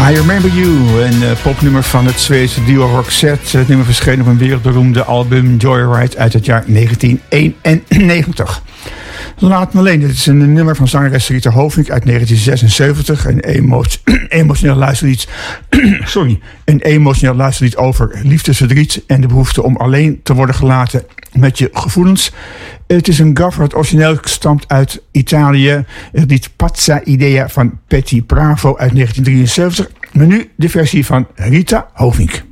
I Remember You, een popnummer van het Zweedse duo Roxette. Het nummer verscheen op een wereldberoemde album Joyride uit het jaar 1991. Laat me alleen, dit is een nummer van zangeres Rita Hovink uit 1976. Een emotioneel luisterlied, een emotioneel luisterlied over liefdesverdriet en de behoefte om alleen te worden gelaten met je gevoelens. Het is een cover dat origineel stamt uit Italië. Het lied Pazza Idea van Patti Bravo uit 1973. Maar nu de versie van Rita Hovink.